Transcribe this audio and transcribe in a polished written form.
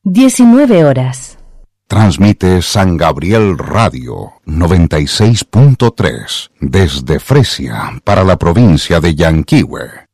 19 horas. Transmite San Gabriel Radio 96.3 desde Fresia para la provincia de Yanquihue.